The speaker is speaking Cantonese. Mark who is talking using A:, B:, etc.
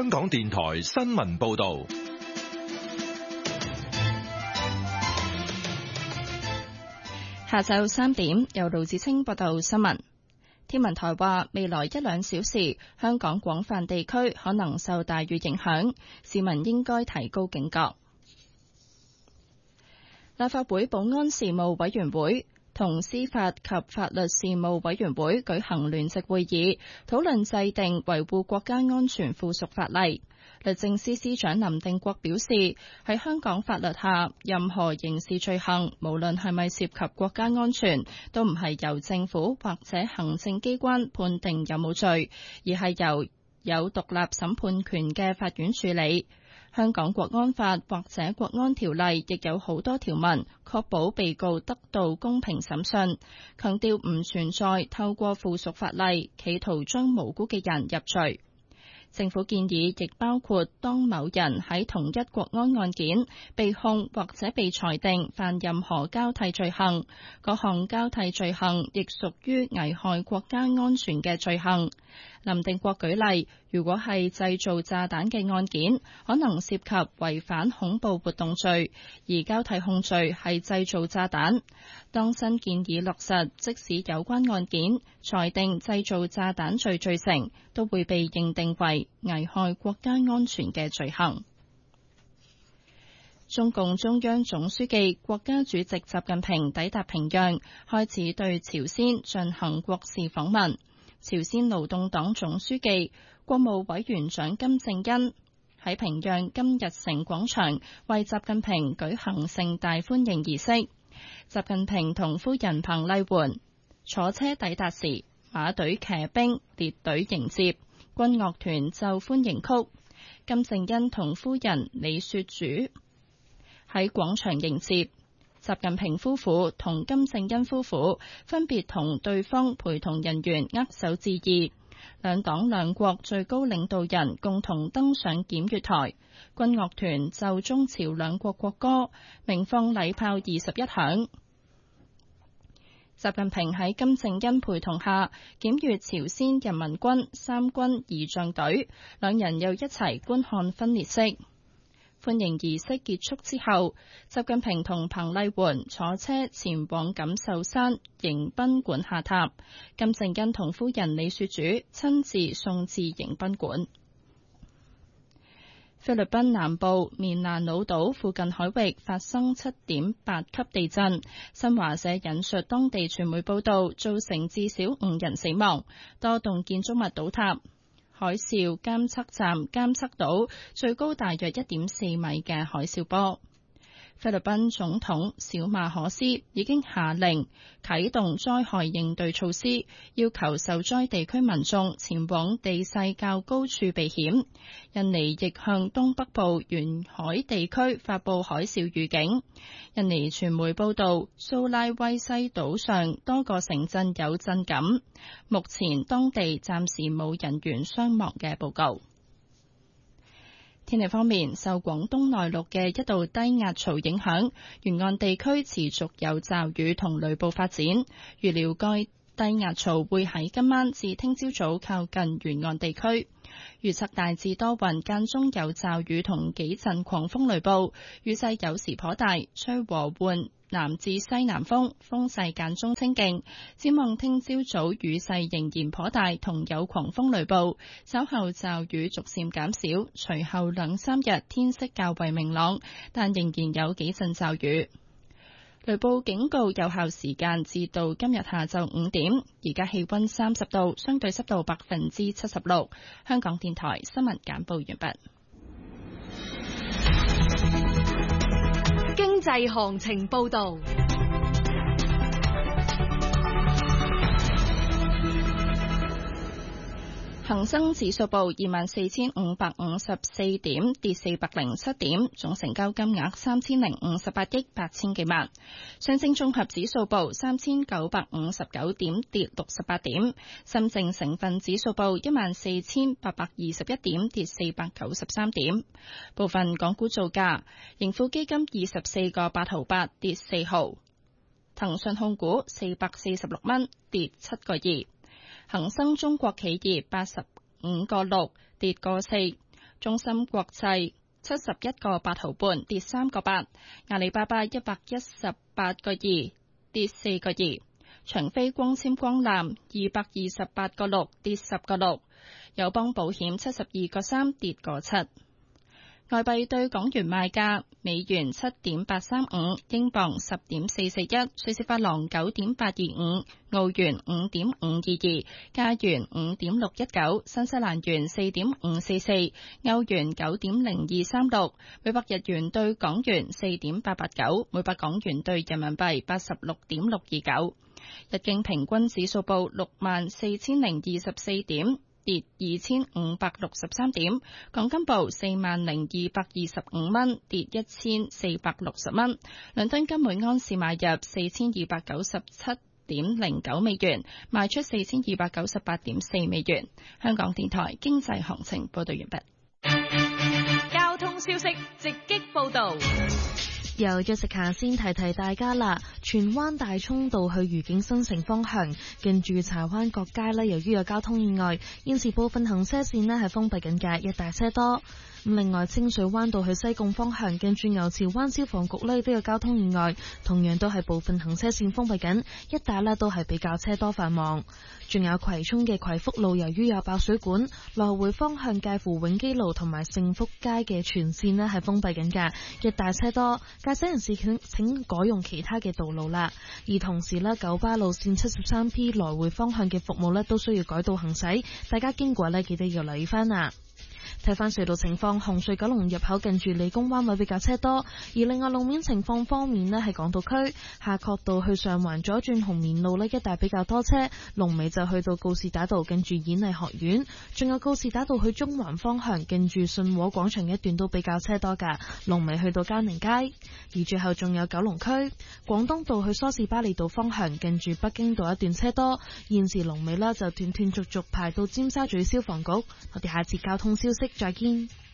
A: 香港電台新聞報道。
B: 下晝3點，由盧子清報道新聞。天文台話，未來1-2小時，香港廣泛地區可能受大雨影響，市民應該提高警覺。立法會保安事務委員會同司法及法律事務委員會舉行聯席會議，討論制定維護國家安全附屬法例。律政司司長林定國表示，喺香港法律下，任何刑事罪行，無論係咪涉及國家安全，都唔係由政府或者行政機關判定有冇罪，而係由有獨立審判權嘅法院處理。香港國安法或者國安條例亦有好多條文，確保被告得到公平審訊，強調唔存在透過附屬法例企圖將無辜嘅人入罪。政府建議亦包括當某人喺同一國安案件被控或者被裁定犯任何交替罪行，嗰項交替罪行亦屬於危害國家安全嘅罪行。林定國舉例，如果係製造炸彈嘅案件，可能涉及違反恐怖活動罪，而交替控罪係製造炸彈。當新建議落實，即使有關案件裁定製造炸彈罪罪成，都會被認定為危害國家安全嘅罪行。中共中央總書記、國家主席習近平抵達平壤，開始對朝鮮進行國事訪問。朝鮮勞動黨總書記、國務委員長金正恩喺平壤金日成廣場為習近平舉行盛大歡迎儀式。習近平同夫人彭麗媛坐車抵達時，馬隊騎兵列隊迎接，軍樂團奏歡迎曲。金正恩同夫人李雪主喺廣場迎接。習近平夫婦同金正恩夫婦分別同對方陪同人員握手致意，兩黨兩國最高領導人共同登上檢閱台，軍樂團奏中朝兩國國歌，鳴放禮炮21響。習近平喺金正恩陪同下檢閱朝鮮人民軍三軍儀仗隊，兩人又一齊觀看分列式。歡迎儀式結束之後，習近平同彭麗媛坐車前往錦繡山迎賓館下榻，金正恩同夫人李雪主親自送至迎賓館。菲律賓南部棉蘭老島附近海域發生7.8級地震，新華社引述當地傳媒報道，造成至少5人死亡，多棟建築物倒塌。海嘯監測站監測到最高大約1.4米嘅海嘯波。菲律賓總統小馬可斯已經下令啟動災害應對措施，要求受災地區民眾前往地勢較高處避險。印尼亦向東北部沿海地區發布海嘯預警。印尼傳媒報道，蘇拉威西島上多個城鎮有震感，目前當地暫時冇人員傷亡嘅報告。天氣方面，受廣東內陸嘅一道低壓槽影響，沿岸地區持續有驟雨同雷暴發展。預料該低壓槽會喺今晚至聽朝早靠近沿岸地區。預測大致多雲，間中有驟雨同幾陣狂風雷暴，雨勢有時頗大，吹和緩南至西南風，風勢間中清勁。展望聽朝早雨勢仍然頗大，同有狂風雷暴，稍後驟雨逐漸減少，隨後2-3日天色較為明朗，但仍然有幾陣驟雨。雷暴警告有效時間至到今日下晝5點。而家氣溫30度，相對濕度76%。香港電台新聞簡報完畢。
C: 經濟行情報道。
B: 恒生指數報24,554點，跌407點，總成交金額3058億8千幾萬。上證綜合指數報3959點，跌68點。深證成分指數報14,821點，跌493點。部分港股造價，盈富基金24個8毫8，跌4毫。騰訊控股446蚊，跌7個2。恒生中國企業85個6，跌個4。 中芯國際71個8毫半，跌3個8；阿里巴巴118個2，跌4個2；長飛光纖光纜228個6，跌10個6；友邦保險72個3，跌個7。外幣對港元賣價：美元7.835，英鎊10.441，瑞士法郎9.825，澳元5.522，加元5.619，新西蘭元4.544，歐元9.0236，每百日元對港元4.889，每百港元對人民幣86.629。日經平均指數報64,024點，跌2563點，港金報40,225蚊，跌1460蚊。倫敦金每盎司買入4297.09美元，賣出4298.4美元。香港電台經濟行情報道完畢。
C: 交通消息直擊報道。
D: 由Jessica先提提大家啦，荃灣大涌道去愉景新城方向，近住柴灣角街呢，由於有交通意外，現時部分行車線呢係封閉緊嘅，一大車多。另外，清水灣道去西貢方向，近住牛池灣消防局呢都有交通意外，同樣都係部分行車線封閉緊，一帶呢都係比較車多繁忙。仲有葵涌嘅葵福路，由於有爆水管，來回方向介乎永基路同埋盛福街嘅全線呢係封閉緊嘅，一大車多，駕駛人士請改用其他嘅道路啦。而同時呢，九巴路線 73P 來回方向嘅服務呢都需要改道行駛，大家經過呢記得要留意翻啊。睇翻隧道情況，紅隧九龍入口近住理工灣位比較車多，而另外路面情況方面呢，喺港島區夏慤道去上環左轉紅棉路呢一帶比較多車，龍尾就去到告士打道近住演藝學院，仲有告士打道去中環方向近住信和廣場一段都比較車多噶，龍尾去到嘉寧街。而最後仲有九龍區廣東道去梳士巴利道方向近住北京道一段車多，現時龍尾呢就斷斷續續排到尖沙咀消防局。我哋下次交通消息再見。